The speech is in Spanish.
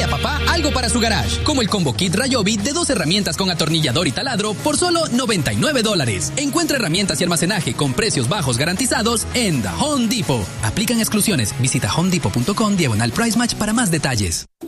a papá algo para su garage, como el Combo Kit Ryobi de 2 herramientas con atornillador y taladro por solo $99. Encuentra herramientas y almacenaje con precios bajos garantizados en The Home Depot. Aplican exclusiones. Visita homedepot.com/price match para más detalles.